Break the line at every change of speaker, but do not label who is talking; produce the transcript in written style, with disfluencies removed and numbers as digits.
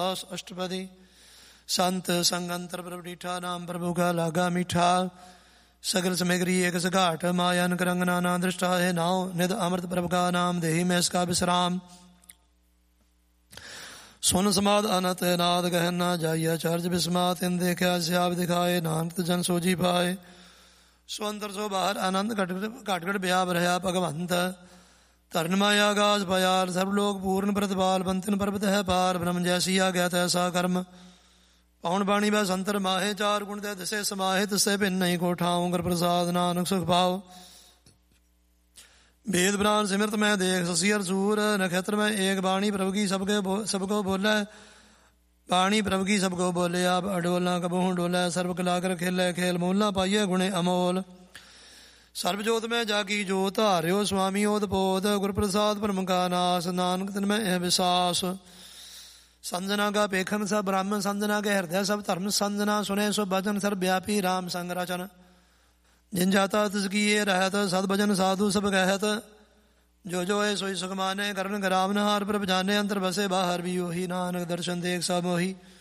रविदास अष्टपदी। संत संग अंतर प्रभु डीठा, नाम प्रभु का लागा मीठा। सगल समग्री एक सघाट, मायान करंग नाना दृष्टा है नाव। निध अमृत प्रभु का नाम, देही में इसका विश्राम। सुन समाद अनत नाद गहन ना जाइया, चर्ज विस्मात इन देखा श्याप दिखाए। नानक जन सोजी पाए, स्वंतर सो बाहर आनंद घट घट व्याप रहा भगवंत। तरण माया गाज पयाल, सर्वलोक पूर्ण प्रतिपाल। बंतन पर्वत है पार, ब्रह्म जैसी आ गया तैसा कर्म। पौन बाणी व संतर माहे, चार गुण दे दिसे समाहे। तिसे भिन्न नहीं को ठाऊं, कर प्रसाद नानक सुख पाओ। वेद पुराण सिमरत मैं देख, ससियर सूर नक्षत्र में एक। बाणी प्रभु की सबको बोले, बाणी प्रभु की सबको बोले। आप अडोला कबहू डोला, सर्व कला कर खेले खेल। मोला पाइये गुणे अमोल, सर्वजोत में जाकी जोत। हार्यो स्वामी ओद पोत, गुर प्रसाद ब्रह्म का नाश। नानक तिन में विश्वास। संजना का पेखन सब ब्राह्मण, संजना के हृदय सब धर्म। संजना सुने सो भजन, सर्वव्यापी राम संग रचन। जिन जाता तिसकी ये रहत, सद भजन साधु सब कहत। जो जो है सोई सुख माने, करण करावन हार प्रभ जाने। अंतर बसे बाहर भी वही, नानक दर्शन देख सब मोही।